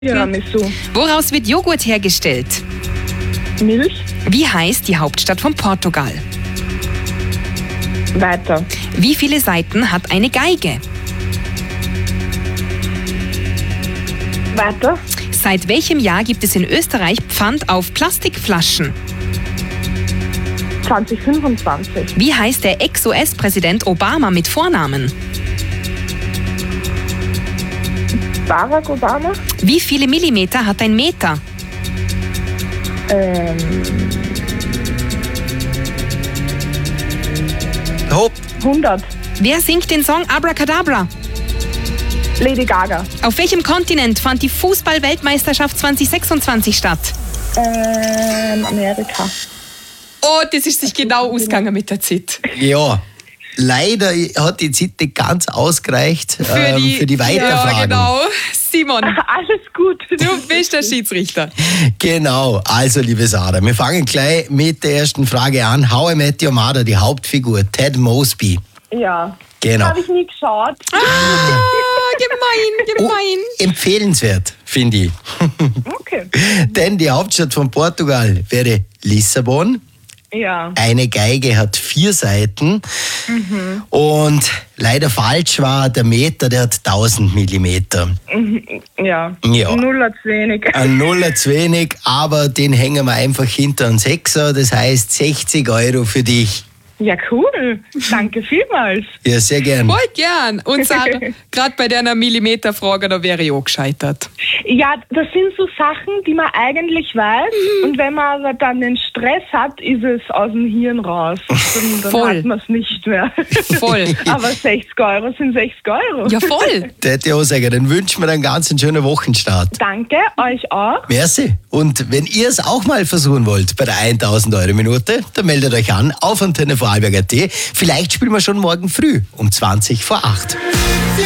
Tiramisu. Woraus wird Joghurt hergestellt? Milch. Wie heißt die Hauptstadt von Portugal? Weiter. Wie viele Saiten hat eine Geige? Weiter. Seit welchem Jahr gibt es in Österreich Pfand auf Plastikflaschen? 2025. Wie heißt der Ex-US-Präsident Obama mit Vornamen? Barack Obama. Wie viele Millimeter hat ein Meter? 100. Wer singt den Song Abracadabra? Lady Gaga. Auf welchem Kontinent fand die Fußball-Weltmeisterschaft 2026 statt? Amerika. Oh, das ist sich genau ausgegangen mit der Zeit. Ja, leider hat die Zeit nicht ganz ausgereicht für die Weiterfragen. Ja, genau. Simon, Alles gut. du bist der Schiedsrichter. Genau, also liebe Sarah, wir fangen gleich mit der ersten Frage an. How I Met Your Mother, die Hauptfigur, Ted Mosby. Ja. Genau. Habe ich nie geschaut. Gemein. Empfehlenswert, finde ich. Okay. Denn die Hauptstadt von Portugal wäre Lissabon. Ja. Eine Geige hat 4 Saiten und leider falsch war der Meter, der hat 1000 Millimeter. Ja. Ja. Nuller zu wenig. Ein Nuller zu wenig, aber den hängen wir einfach hinter uns Sechser, das heißt 60 € für dich. Ja, cool. Danke vielmals. Ja, sehr gern. Voll gern. Und Sarah, gerade bei deiner Millimeterfrage, da wäre ich auch gescheitert. Ja, das sind so Sachen, die man eigentlich weiß. Und wenn man aber dann den Stress hat, ist es aus dem Hirn raus. Dann Voll. hat man es nicht mehr. Voll. Aber 60 € sind 60 €. Ja, voll. Der hätte ich auch sagen, dann wünschen wir einen ganz schönen Wochenstart. Danke, euch auch. Merci. Und wenn ihr es auch mal versuchen wollt bei der 1000 € Minute, dann meldet euch an auf Antenne Vorarlberg.at. Vielleicht spielen wir schon morgen früh um 20 vor 8.